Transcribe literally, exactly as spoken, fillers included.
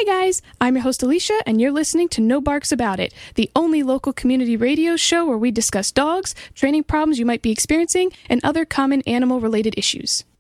Hi guys, I'm your host Alicia, and you're listening to No Barks About It, the only local community radio show where we discuss dogs, training problems you might be experiencing, and other common animal-related issues.